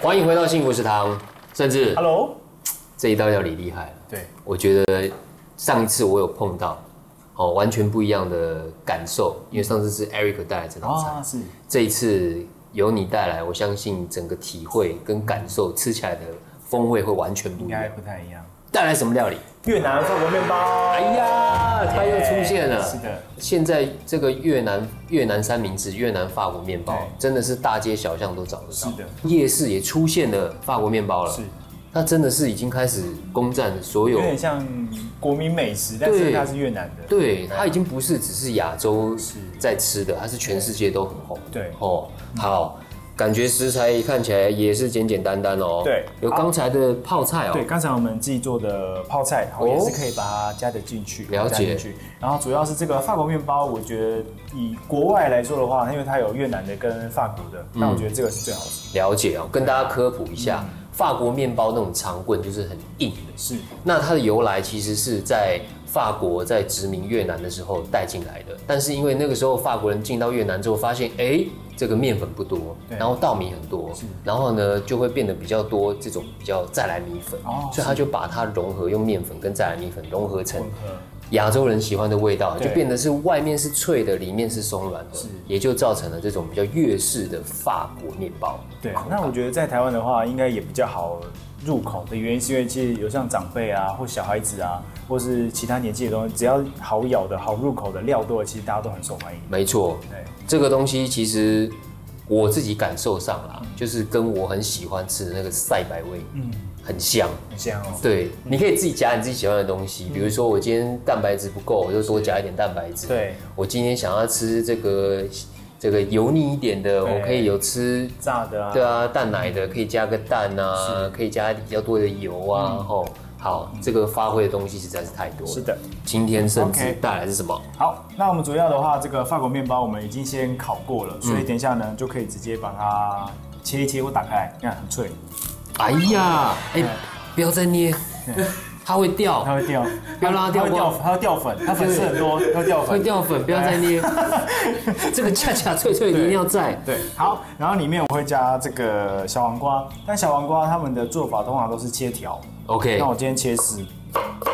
欢迎回到幸福食堂，甚至 Hello， 这一道料理厉害了。 对， 我觉得上一次我有碰到，完全不一样的感受，因为上次是 Eric 带来这道菜， 是这一次由你带来，我相信整个体会跟感受，吃起来的风味会完全不一样， 应该不太一样。 带来什么料理？ 越南法国面包。 哎呀，它又出现了。 是的， 现在这个越南三明治、越南法国面包，真的是大街小巷都找得到。 是的， 夜市也出现了法国面包了。 是， 它真的是已经开始攻占所有， 有点像国民美食，但是它是越南的。 对，它已经不是只是亚洲在吃的，它是全世界都很红。 对， 好。感觉食材看起来也是简简单单哦。 对， 有刚才的泡菜哦。 对，刚才我们自己做的泡菜，也是可以把它加得进去。 了解。 然后主要是这个法国面包，我觉得以国外来说的话，因为它有越南的跟法国的，那我觉得这个是最好吃。 了解哦，跟大家科普一下，法国面包那种长棍就是很硬的。 是。 那它的由来其实是在法国在殖民越南的时候带进来的，但是因为那个时候法国人进到越南之后，发现这个面粉不多，然后稻米很多，然后呢就会变得比较多这种比较再来米粉，所以他就把它融合，用面粉跟再来米粉融合成亚洲人喜欢的味道，就变得是外面是脆的，里面是松软的，也就造成了这种比较粤式的法国面包。 对，那我觉得在台湾的话，应该也比较好入口的原因，是因为其实有像长辈啊，或小孩子啊，或是其他年纪的东西，只要好咬的好入口的料多的，其实大家都很受欢迎。 没错，对，这个东西其实我自己感受上啦，就是跟我很喜欢吃的那个赛百味，很像， 很像哦。 对，你可以自己加你自己喜欢的东西，比如说我今天蛋白质不够，我就多加一点蛋白质。 对， 我今天想要吃这个油腻一点的，我可以有吃炸的啊， 对啊，蛋奶的可以加个蛋啊，可以加比较多的油啊，好，这个发挥的东西实在是太多了。 是的， 今天甚至带来是什么？ 好，那我们主要的话，这个法国面包我们已经先烤过了，所以等一下呢就可以直接把它切一切或打开来，你看很脆。 哎呀，不要再捏。它会掉， 它会掉， 不要让它掉， 它会掉粉，它粉丝很多，它会掉粉， 会掉粉，不要再捏。这个恰恰脆脆的一定要在。 对，好，然后里面我会加这个小黄瓜，但小黄瓜他们的做法通常都是切条 ，OK。 那我今天切丝，